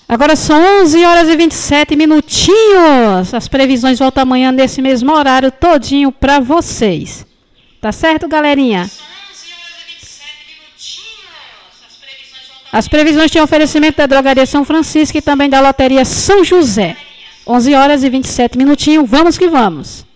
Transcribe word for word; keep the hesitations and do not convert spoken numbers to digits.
Agora são onze horas e vinte e sete minutinhos. As previsões voltam amanhã nesse mesmo horário todinho para vocês. Tá certo, galerinha? As previsões têm oferecimento da Drogaria São Francisco e também da Loteria São José. onze horas e vinte e sete minutinhos. Vamos que vamos.